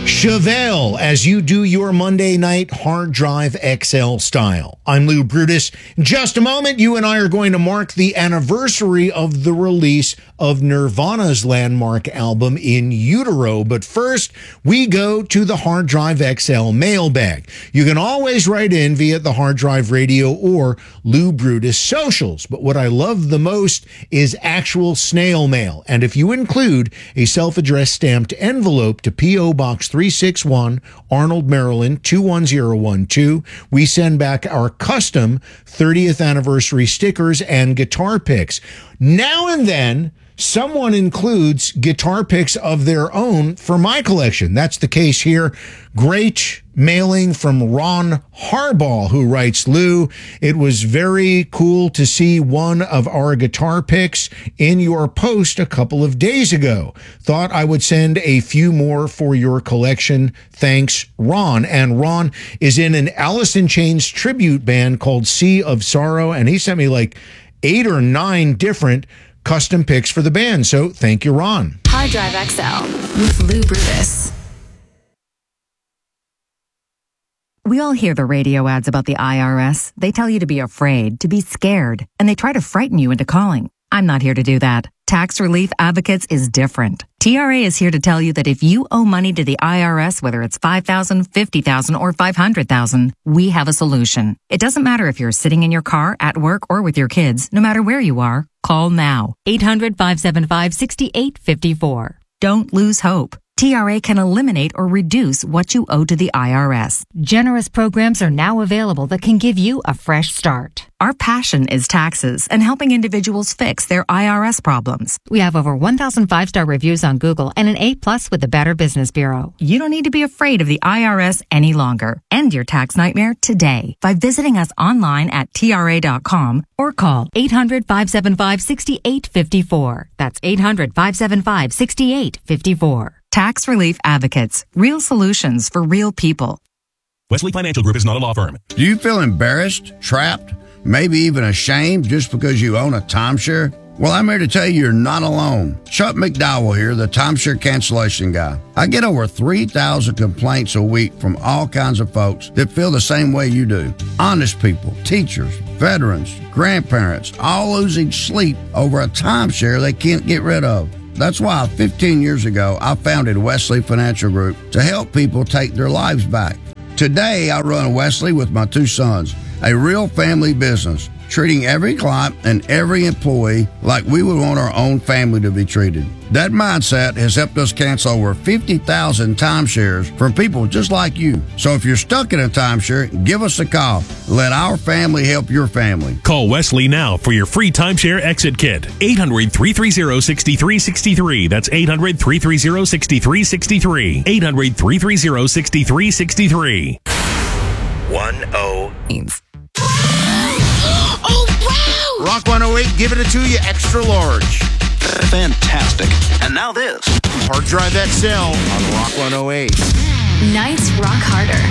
Chevelle, as you do your Monday night hard drive XL style. I'm Lou Brutus. In just a moment, you and I are going to mark the anniversary of the release of Nirvana's landmark album In Utero. But first, we go to the Hard Drive XL mailbag. You can always write in via the Hard Drive Radio or Lou Brutus socials. But what I love the most is actual snail mail. And if you include a self-addressed stamped envelope to P.O. Box 361, Arnold, Maryland, 21012, we send back our custom 30th anniversary stickers and guitar picks. Now and then, someone includes guitar picks of their own for my collection. That's the case here. Great mailing from Ron Harbaugh, who writes, Lou, it was very cool to see one of our guitar picks in your post a couple of days ago. Thought I would send a few more for your collection. Thanks, Ron. And Ron is in an Alice in Chains tribute band called Sea of Sorrow, and he sent me like 8 or 9 different custom picks for the band. So thank you, Ron. Hard Drive XL with Lou Brutus. We all hear the radio ads about the IRS. They tell you to be afraid, to be scared, and they try to frighten you into calling. I'm not here to do that. Tax Relief Advocates is different. TRA is here to tell you that if you owe money to the IRS, whether it's $5,000, $50,000, or $500,000, we have a solution. It doesn't matter if you're sitting in your car, at work, or with your kids. No matter where you are, call now. 800-575-6854. Don't lose hope. TRA can eliminate or reduce what you owe to the IRS. Generous programs are now available that can give you a fresh start. Our passion is taxes and helping individuals fix their IRS problems. We have over 1,000 5-star reviews on Google and an A+ with the Better Business Bureau. You don't need to be afraid of the IRS any longer. End your tax nightmare today by visiting us online at TRA.com or call 800-575-6854. That's 800-575-6854. Tax Relief Advocates. Real solutions for real people. Wesley Financial Group is not a law firm. Do you feel embarrassed, trapped, maybe even ashamed just because you own a timeshare? Well, I'm here to tell you you're not alone. Chuck McDowell here, the timeshare cancellation guy. I get over 3,000 complaints a week from all kinds of folks that feel the same way you do. Honest people, teachers, veterans, grandparents, all losing sleep over a timeshare they can't get rid of. That's why 15 years ago, I founded Wesley Financial Group to help people take their lives back. Today, I run Wesley with my 2 sons, a real family business, treating every client and every employee like we would want our own family to be treated. That mindset has helped us cancel over 50,000 timeshares from people just like you. So if you're stuck in a timeshare, give us a call. Let our family help your family. Call Wesley now for your free timeshare exit kit. 800-330-6363. That's 800-330-6363. 800-330-6363. 10 Rock 108, giving it to you extra large. Fantastic. And now this. Hard Drive XL on Rock 108. Nights rock harder.